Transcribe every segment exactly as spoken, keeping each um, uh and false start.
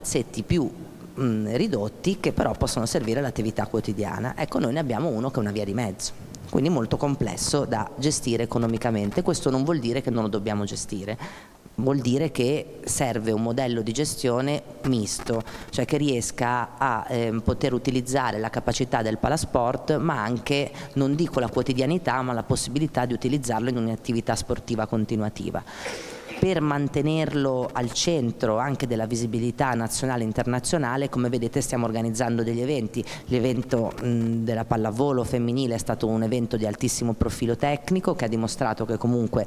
palazzetti più mh, ridotti che però possono servire all'attività quotidiana. Ecco, noi ne abbiamo uno che è una via di mezzo, quindi molto complesso da gestire economicamente. Questo non vuol dire che non lo dobbiamo gestire, vuol dire che serve un modello di gestione misto, cioè che riesca a eh, poter utilizzare la capacità del palasport, ma anche, non dico la quotidianità, ma la possibilità di utilizzarlo in un'attività sportiva continuativa. Per mantenerlo al centro anche della visibilità nazionale e internazionale, come vedete stiamo organizzando degli eventi. L'evento della pallavolo femminile è stato un evento di altissimo profilo tecnico che ha dimostrato che comunque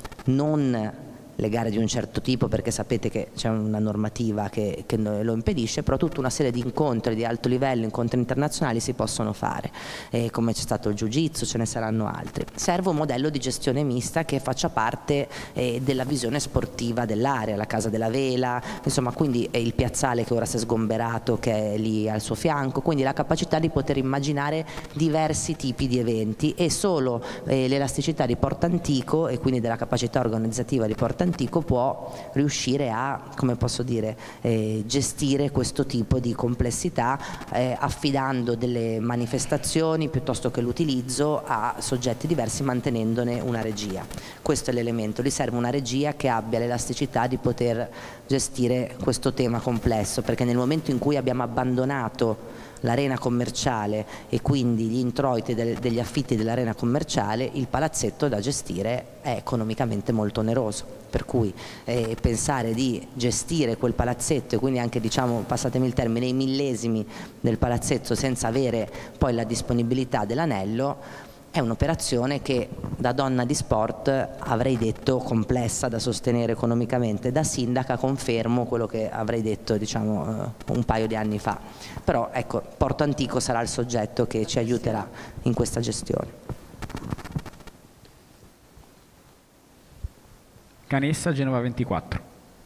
non le gare di un certo tipo, perché sapete che c'è una normativa che, che lo impedisce, però tutta una serie di incontri di alto livello, incontri internazionali si possono fare, e come c'è stato il jiu-jitsu, ce ne saranno altri. Serve un modello di gestione mista che faccia parte eh, della visione sportiva dell'area, la Casa della Vela, insomma, quindi è il piazzale che ora si è sgomberato, che è lì al suo fianco, quindi la capacità di poter immaginare diversi tipi di eventi, e solo eh, l'elasticità di Porto Antico e quindi della capacità organizzativa di Porto Antico può riuscire a, come posso dire, eh, gestire questo tipo di complessità, eh, affidando delle manifestazioni piuttosto che l'utilizzo a soggetti diversi, mantenendone una regia. Questo è l'elemento, gli serve una regia che abbia l'elasticità di poter gestire questo tema complesso, perché nel momento in cui abbiamo abbandonato l'arena commerciale e quindi gli introiti del, degli affitti dell'arena commerciale, il palazzetto da gestire è economicamente molto oneroso, per cui eh, pensare di gestire quel palazzetto e quindi anche, diciamo, passatemi il termine, i millesimi del palazzetto senza avere poi la disponibilità dell'anello è un'operazione che da donna di sport avrei detto complessa da sostenere economicamente. Da sindaca confermo quello che avrei detto, diciamo, un paio di anni fa. Però ecco, Porto Antico sarà il soggetto che ci aiuterà in questa gestione. Canessa, Genova ventiquattro.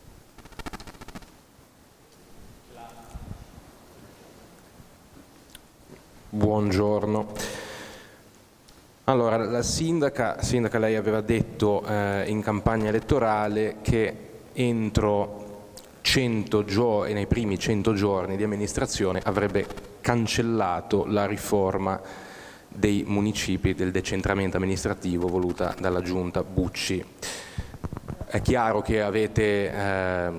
Buongiorno. Allora, la sindaca, sindaca lei aveva detto eh, in campagna elettorale che entro cento giorni, nei primi cento giorni di amministrazione avrebbe cancellato la riforma dei municipi, del decentramento amministrativo voluta dalla giunta Bucci. È chiaro che avete eh,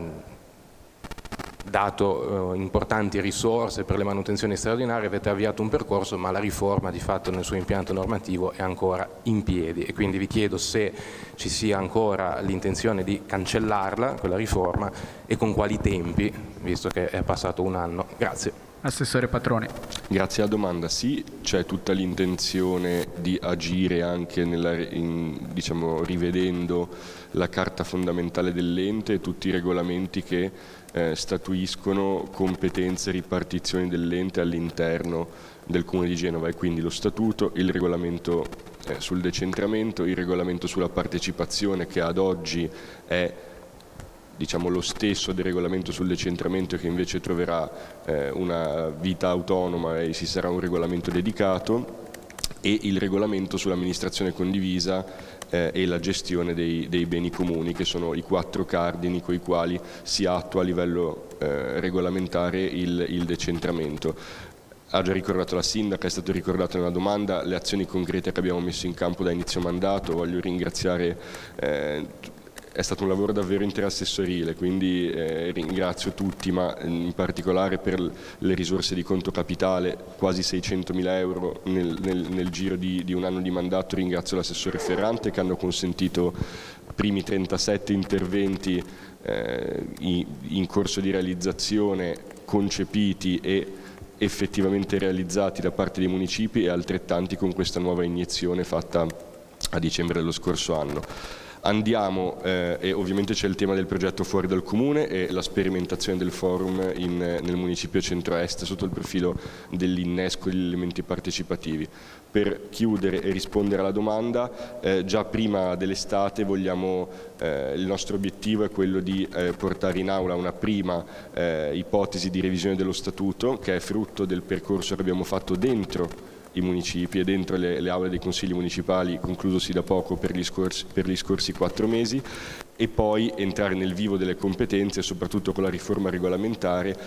dato eh, importanti risorse per le manutenzioni straordinarie, avete avviato un percorso, ma la riforma di fatto nel suo impianto normativo è ancora in piedi, e quindi vi chiedo se ci sia ancora l'intenzione di cancellarla, quella riforma, e con quali tempi, visto che è passato un anno. Grazie. Assessore Patrone. Grazie alla domanda. Sì, c'è tutta l'intenzione di agire anche nella, in, diciamo, rivedendo la carta fondamentale dell'ente e tutti i regolamenti che eh, statuiscono competenze e ripartizioni dell'ente all'interno del Comune di Genova, e quindi lo statuto, il regolamento eh, sul decentramento, il regolamento sulla partecipazione, che ad oggi è, diciamo, lo stesso del regolamento sul decentramento, che invece troverà eh, una vita autonoma e ci sarà un regolamento dedicato, e il regolamento sull'amministrazione condivisa eh, e la gestione dei, dei beni comuni, che sono i quattro cardini con i quali si attua a livello eh, regolamentare il, il decentramento. Ha già ricordato la sindaca, è stato ricordato nella domanda le azioni concrete che abbiamo messo in campo da inizio mandato. Voglio ringraziare eh, È stato un lavoro davvero interassessorile, quindi eh, ringrazio tutti, ma in particolare per le risorse di conto capitale, quasi seicentomila euro nel, nel, nel giro di, di un anno di mandato. Ringrazio l'assessore Ferrante, che hanno consentito primi trentasette interventi eh, in, in corso di realizzazione, concepiti e effettivamente realizzati da parte dei municipi, e altrettanti con questa nuova iniezione fatta a dicembre dello scorso anno. Andiamo, eh, e ovviamente c'è il tema del progetto fuori dal Comune e la sperimentazione del forum in, nel municipio centro-est sotto il profilo dell'innesco degli elementi partecipativi. Per chiudere e rispondere alla domanda, eh, già prima dell'estate vogliamo, eh, il nostro obiettivo è quello di eh, portare in aula una prima eh, ipotesi di revisione dello statuto, che è frutto del percorso che abbiamo fatto dentro i municipi e dentro le, le aule dei consigli municipali, conclusosi da poco per gli scorsi, per gli scorsi quattro mesi, e poi entrare nel vivo delle competenze, soprattutto con la riforma regolamentare,